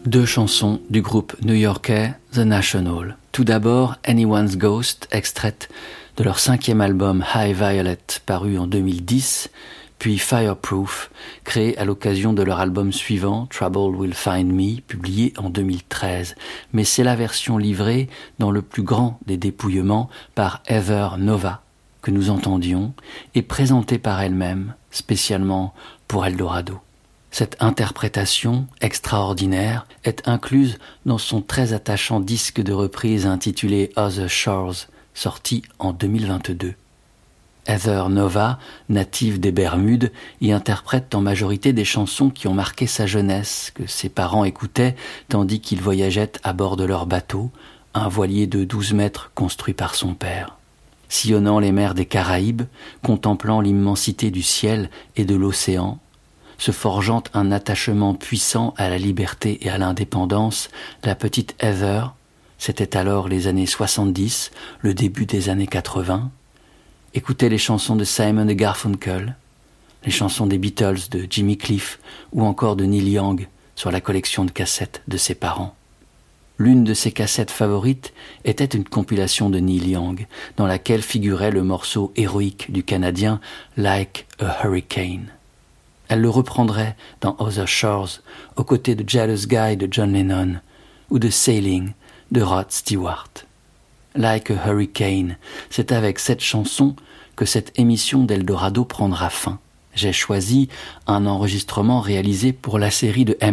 Deux chansons du groupe new-yorkais The National. Tout d'abord, Anyone's Ghost, extraite de leur 5e album High Violet, paru en 2010, puis Fireproof, créé à l'occasion de leur album suivant, Trouble Will Find Me, publié en 2013. Mais c'est la version livrée dans le plus grand des dépouillements par Heather Nova, que nous entendions, et présentée par elle-même, spécialement pour Eldorado. Cette interprétation extraordinaire est incluse dans son très attachant disque de reprise intitulé Other Shores, sorti en 2022. Heather Nova, native des Bermudes, y interprète en majorité des chansons qui ont marqué sa jeunesse, que ses parents écoutaient tandis qu'ils voyageaient à bord de leur bateau, un voilier de 12 mètres construit par son père. Sillonnant les mers des Caraïbes, contemplant l'immensité du ciel et de l'océan, se forgeant un attachement puissant à la liberté et à l'indépendance, la petite Heather, c'était alors les années 70, le début des années 80, écoutait les chansons de Simon et Garfunkel, les chansons des Beatles, de Jimmy Cliff ou encore de Neil Young sur la collection de cassettes de ses parents. L'une de ses cassettes favorites était une compilation de Neil Young, dans laquelle figurait le morceau héroïque du Canadien Like a Hurricane. Elle le reprendrait dans Other Shores, aux côtés de Jealous Guy de John Lennon ou de Sailing de Rod Stewart. Like a Hurricane, c'est avec cette chanson que cette émission d'Eldorado prendra fin. J'ai choisi un enregistrement réalisé pour la série de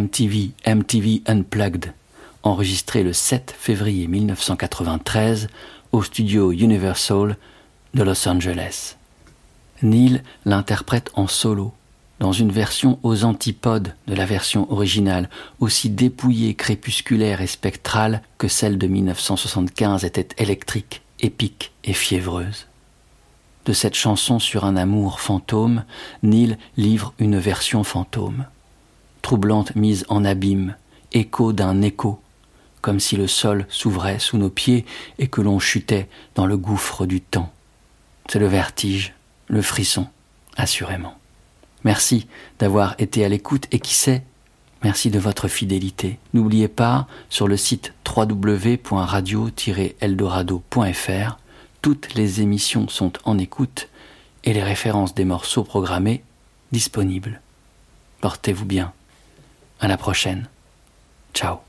MTV Unplugged, enregistré le 7 février 1993 au studio Universal de Los Angeles. Neil l'interprète en solo, dans une version aux antipodes de la version originale, aussi dépouillée, crépusculaire et spectrale que celle de 1975 était électrique, épique et fiévreuse. De cette chanson sur un amour fantôme, Neil livre une version fantôme. Troublante mise en abîme, écho d'un écho, comme si le sol s'ouvrait sous nos pieds et que l'on chutait dans le gouffre du temps. C'est le vertige, le frisson, assurément. Merci d'avoir été à l'écoute et qui sait, merci de votre fidélité. N'oubliez pas, sur le site www.radio-eldorado.fr, toutes les émissions sont en écoute et les références des morceaux programmés disponibles. Portez-vous bien. À la prochaine. Ciao.